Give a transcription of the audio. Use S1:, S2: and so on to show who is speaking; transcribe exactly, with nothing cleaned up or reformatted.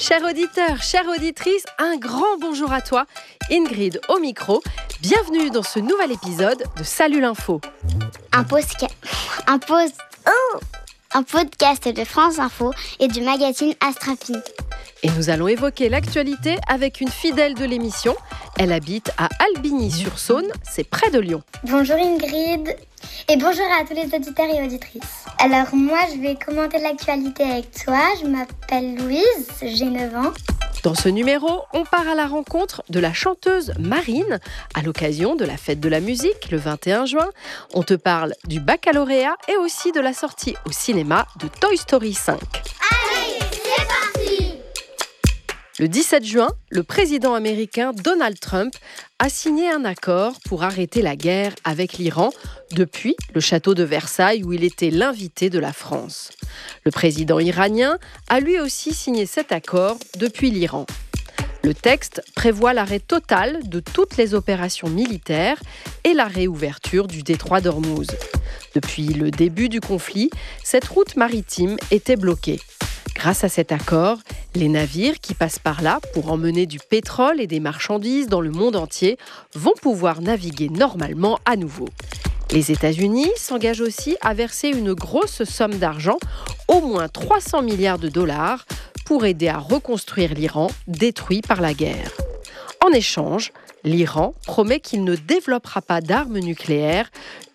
S1: Chers auditeurs, chères auditrices, un grand bonjour à toi, Ingrid au micro. Bienvenue dans ce nouvel épisode de Salut l'info.
S2: Un, posca... un, pos... oh un podcast de France Info et du magazine Astrapi.
S1: Et nous allons évoquer l'actualité avec une fidèle de l'émission. Elle habite à Albigny-sur-Saône, c'est près de Lyon.
S3: Bonjour Ingrid et bonjour à tous les auditeurs et auditrices. Alors moi je vais commenter l'actualité avec toi, je m'appelle Louise, j'ai neuf ans.
S1: Dans ce numéro, on part à la rencontre de la chanteuse Marine à l'occasion de la fête de la musique le vingt et un juin. On te parle du baccalauréat et aussi de la sortie au cinéma de Toy Story cinq.
S3: Allez, c'est parti!
S1: Le dix-sept juin, le président américain Donald Trump a signé un accord pour arrêter la guerre avec l'Iran depuis le château de Versailles où il était l'invité de la France. Le président iranien a lui aussi signé cet accord depuis l'Iran. Le texte prévoit l'arrêt total de toutes les opérations militaires et la réouverture du détroit d'Ormuz. Depuis le début du conflit, cette route maritime était bloquée. Grâce à cet accord, les navires qui passent par là pour emmener du pétrole et des marchandises dans le monde entier vont pouvoir naviguer normalement à nouveau. Les États-Unis s'engagent aussi à verser une grosse somme d'argent, au moins trois cents milliards de dollars, pour aider à reconstruire l'Iran détruit par la guerre. En échange, l'Iran promet qu'il ne développera pas d'armes nucléaires,